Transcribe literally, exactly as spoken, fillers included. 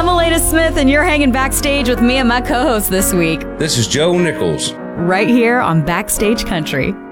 I'm Elena Smith, and you're hanging backstage with me and my co-host this week, This is Joe Nichols. right here on Backstage Country.